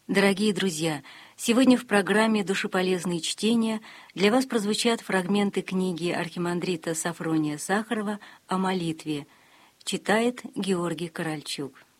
Дорогие друзья, сегодня в программе «Душеполезные чтения» для вас прозвучат фрагменты книги архимандрита Сафрония Сахарова о молитве. Читает Георгий Корольчук.